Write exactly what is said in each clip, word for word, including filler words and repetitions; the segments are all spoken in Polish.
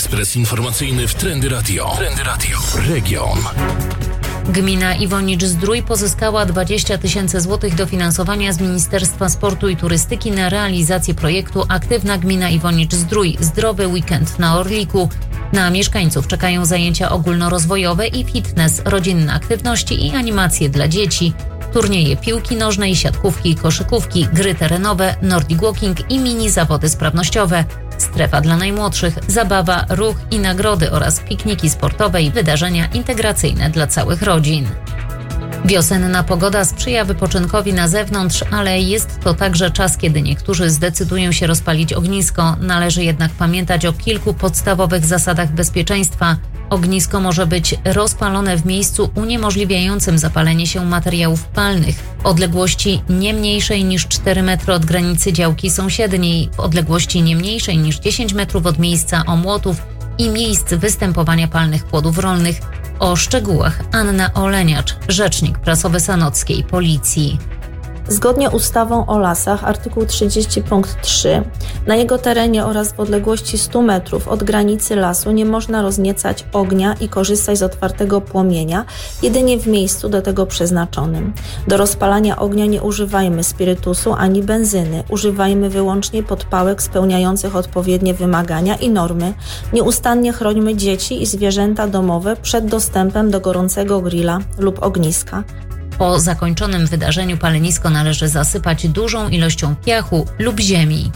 Ekspres informacyjny w Trendy Radio. Trendy Radio. Region. Gmina Iwonicz-Zdrój pozyskała dwadzieścia tysięcy złotych dofinansowania z Ministerstwa Sportu i Turystyki na realizację projektu Aktywna Gmina Iwonicz-Zdrój – Zdrowy Weekend na Orliku. Na mieszkańców czekają zajęcia ogólnorozwojowe i fitness, rodzinne aktywności i animacje dla dzieci. Turnieje piłki nożnej, siatkówki i koszykówki, gry terenowe, nordic walking i mini zawody sprawnościowe. Strefa dla najmłodszych, zabawa, ruch i nagrody oraz pikniki sportowe i wydarzenia integracyjne dla całych rodzin. Wiosenna pogoda sprzyja wypoczynkowi na zewnątrz, ale jest to także czas, kiedy niektórzy zdecydują się rozpalić ognisko. Należy jednak pamiętać o kilku podstawowych zasadach bezpieczeństwa. Ognisko może być rozpalone w miejscu uniemożliwiającym zapalenie się materiałów palnych. Odległości nie mniejszej niż cztery metry od granicy działki sąsiedniej, w odległości nie mniejszej niż dziesięć metrów od miejsca omłotów i miejsc występowania palnych płodów rolnych. O szczegółach Anna Oleniacz, rzecznik prasowy Sanockiej Policji. Zgodnie ustawą o lasach, artykuł trzydzieści punkt trzy, na jego terenie oraz w odległości stu metrów od granicy lasu nie można rozniecać ognia i korzystać z otwartego płomienia, jedynie w miejscu do tego przeznaczonym. Do rozpalania ognia nie używajmy spirytusu ani benzyny, używajmy wyłącznie podpałek spełniających odpowiednie wymagania i normy. Nieustannie chrońmy dzieci i zwierzęta domowe przed dostępem do gorącego grilla lub ogniska. Po zakończonym wydarzeniu palenisko należy zasypać dużą ilością piachu lub ziemi.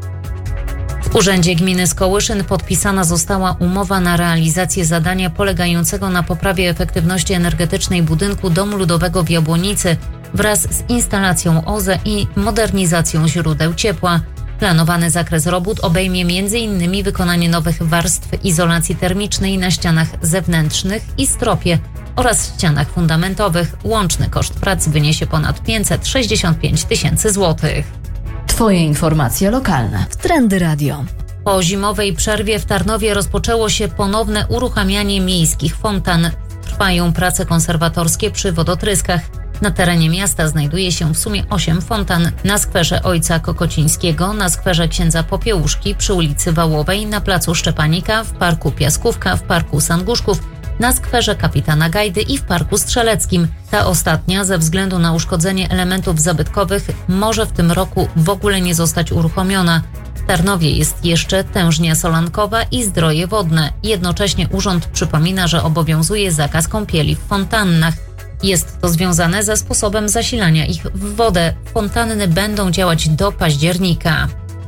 W Urzędzie Gminy Skołyszyn podpisana została umowa na realizację zadania polegającego na poprawie efektywności energetycznej budynku Domu Ludowego w Jabłonicy wraz z instalacją O Z E i modernizacją źródeł ciepła. Planowany zakres robót obejmie między innymi wykonanie nowych warstw izolacji termicznej na ścianach zewnętrznych i stropie oraz ścianach fundamentowych. Łączny koszt prac wyniesie ponad pięćset sześćdziesiąt pięć tysięcy złotych. Twoje informacje lokalne w Trendy Radio. Po zimowej przerwie w Tarnowie rozpoczęło się ponowne uruchamianie miejskich fontan. Trwają prace konserwatorskie przy wodotryskach. Na terenie miasta znajduje się w sumie osiem fontan. Na skwerze Ojca Kokocińskiego, na skwerze Księdza Popiełuszki, przy ulicy Wałowej, na placu Szczepanika, w parku Piaskówka, w parku Sanguszków, na skwerze Kapitana Gajdy i w Parku Strzeleckim. Ta ostatnia, ze względu na uszkodzenie elementów zabytkowych, może w tym roku w ogóle nie zostać uruchomiona. W Tarnowie jest jeszcze Tężnia Solankowa i Zdroje Wodne. Jednocześnie urząd przypomina, że obowiązuje zakaz kąpieli w fontannach. Jest to związane ze sposobem zasilania ich w wodę. Fontanny będą działać do października.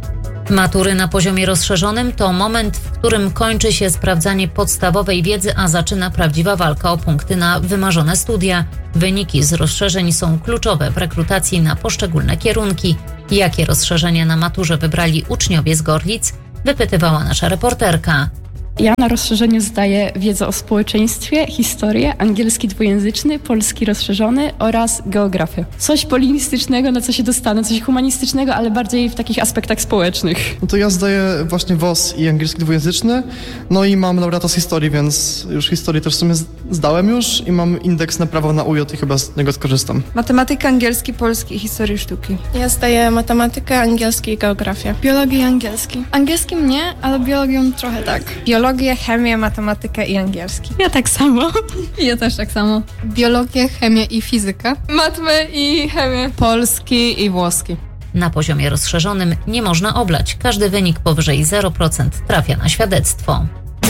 Matury na poziomie rozszerzonym to moment, w którym kończy się sprawdzanie podstawowej wiedzy, a zaczyna prawdziwa walka o punkty na wymarzone studia. Wyniki z rozszerzeń są kluczowe w rekrutacji na poszczególne kierunki. Jakie rozszerzenia na maturze wybrali uczniowie z Gorlic? Wypytywała nasza reporterka. Ja na rozszerzeniu zdaję wiedzę o społeczeństwie, historię, angielski dwujęzyczny, polski rozszerzony oraz geografię. Coś polingwistycznego, na co się dostanę, coś humanistycznego, ale bardziej w takich aspektach społecznych. No to ja zdaję właśnie W O S i angielski dwujęzyczny, no i mam laureata z historii, więc już historię też w sumie zdałem już i mam indeks na prawo na U J i chyba z niego skorzystam. Matematyka, angielski, polski i historii sztuki. Ja zdaję matematykę, angielski i geografię. Biologię i angielski. Angielskim nie, ale biologią trochę tak. Biologię, chemię, matematykę i angielski. Ja tak samo. Ja też tak samo. Biologię, chemię i fizykę. Matmę i chemię. Polski i włoski. Na poziomie rozszerzonym nie można oblać. Każdy wynik powyżej zero procent trafia na świadectwo.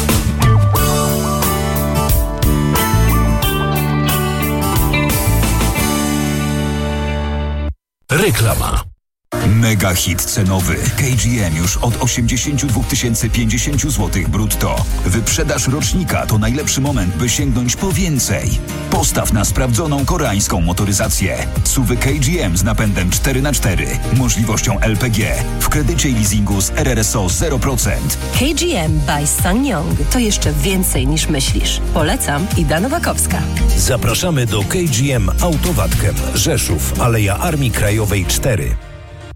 Reklama. Mega hit cenowy. K G M już od osiemdziesiąt dwa tysiące pięćdziesiąt złotych brutto. Wyprzedaż rocznika to najlepszy moment, by sięgnąć po więcej. Postaw na sprawdzoną koreańską motoryzację. S U V K G M z napędem cztery na cztery, możliwością L P G, w kredycie i leasingu z R R S O zero procent. K G M by SsangYong to jeszcze więcej niż myślisz. Polecam, Ida Nowakowska. Zapraszamy do K G M Autowatkem, Rzeszów, Aleja Armii Krajowej cztery.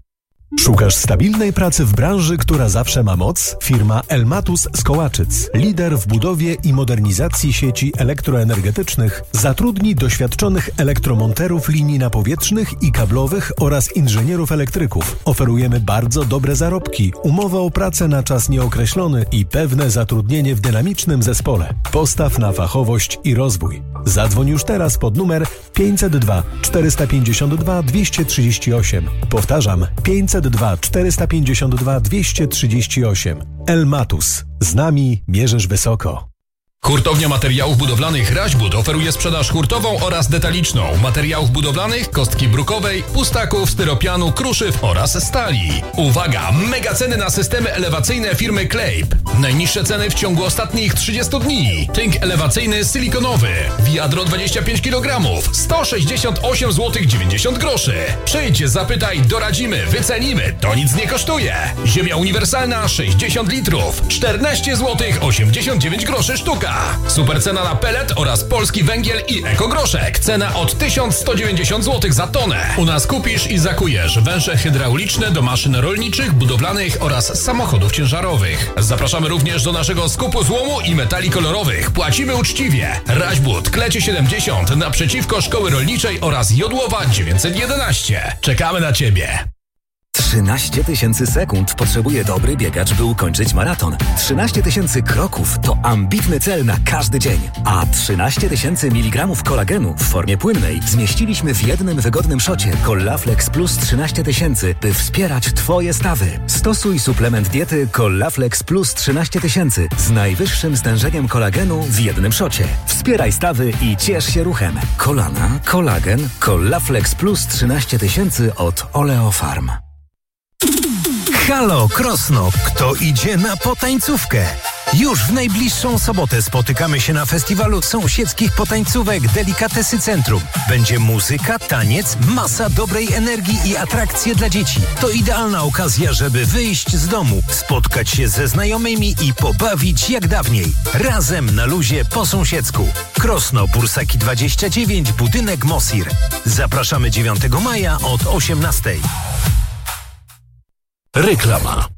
Szukasz stabilnej pracy w branży, która zawsze ma moc? Firma Elmatus z Kołaczyc, lider w budowie i modernizacji sieci elektroenergetycznych, zatrudni doświadczonych elektromonterów linii napowietrznych i kablowych oraz inżynierów elektryków. Oferujemy bardzo dobre zarobki, umowę o pracę na czas nieokreślony i pewne zatrudnienie w dynamicznym zespole. Postaw na fachowość i rozwój. Zadzwoń już teraz pod numer pięćset dwa czterysta pięćdziesiąt dwa dwieście trzydzieści osiem. Powtarzam, pięćset dwa czterysta pięćdziesiąt dwa dwieście trzydzieści osiem. Elmatus. Z nami mierzysz wysoko. Hurtownia Materiałów Budowlanych Raźbud oferuje sprzedaż hurtową oraz detaliczną materiałów budowlanych, kostki brukowej, pustaków, styropianu, kruszyw oraz stali. Uwaga! Mega ceny na systemy elewacyjne firmy Klejp. Najniższe ceny w ciągu ostatnich trzydziestu dni. Tynk elewacyjny silikonowy. Wiadro dwadzieścia pięć kilogramów. sto sześćdziesiąt osiem złotych dziewięćdziesiąt groszy. Przyjdź, zapytaj, doradzimy, wycenimy. To nic nie kosztuje. Ziemia uniwersalna sześćdziesiąt litrów. czternaście złotych osiemdziesiąt dziewięć groszy sztuka. Super cena na pelet oraz polski węgiel i ekogroszek. Cena od tysiąc sto dziewięćdziesiąt złotych za tonę. U nas kupisz i zakujesz węże hydrauliczne do maszyn rolniczych, budowlanych oraz samochodów ciężarowych. Zapraszamy również do naszego skupu złomu i metali kolorowych. Płacimy uczciwie. Raźbud, Klecie siedemdziesiąt naprzeciwko Szkoły Rolniczej oraz Jodłowa dziewięćset jedenaście. Czekamy na Ciebie. trzynaście tysięcy sekund potrzebuje dobry biegacz, by ukończyć maraton. trzynaście tysięcy kroków to ambitny cel na każdy dzień. A trzynaście tysięcy miligramów kolagenu w formie płynnej zmieściliśmy w jednym wygodnym szocie Collaflex Plus trzynaście tysięcy, by wspierać Twoje stawy. Stosuj suplement diety Collaflex Plus trzynaście tysięcy z najwyższym stężeniem kolagenu w jednym szocie. Wspieraj stawy i ciesz się ruchem. Kolana, kolagen, Collaflex Plus trzynaście tysięcy od Oleofarm. Halo, Krosno, kto idzie na potańcówkę? Już w najbliższą sobotę spotykamy się na festiwalu sąsiedzkich potańcówek Delikatesy Centrum. Będzie muzyka, taniec, masa dobrej energii i atrakcje dla dzieci. To idealna okazja, żeby wyjść z domu, spotkać się ze znajomymi i pobawić jak dawniej. Razem na luzie po sąsiedzku. Krosno, Bursaki dwadzieścia dziewięć, budynek Mosir. Zapraszamy dziewiątego maja od osiemnastej. Reklama.